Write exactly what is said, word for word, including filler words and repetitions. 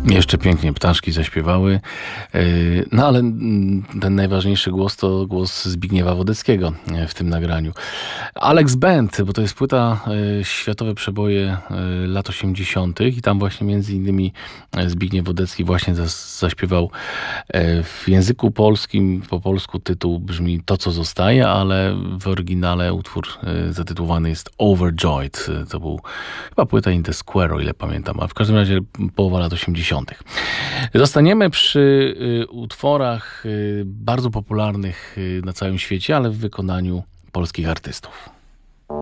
Jeszcze pięknie ptaszki zaśpiewały. No ale ten najważniejszy głos to głos Zbigniewa Wodeckiego w tym nagraniu. Alex Band, bo to jest płyta światowe przeboje lat osiemdziesiątych i tam właśnie między innymi Zbigniew Wodecki właśnie zaśpiewał w języku polskim. Po polsku tytuł brzmi To, co zostaje, ale w oryginale utwór zatytułowany jest Overjoyed. To był chyba płyta In the Square, o ile pamiętam, a w każdym razie połowa lat osiemdziesiątych. Zostaniemy przy utworach bardzo popularnych na całym świecie, ale w wykonaniu polskich artystów.